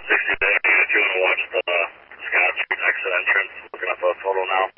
60 day, you want to watch the Scott Street exit entrance, looking up a photo now.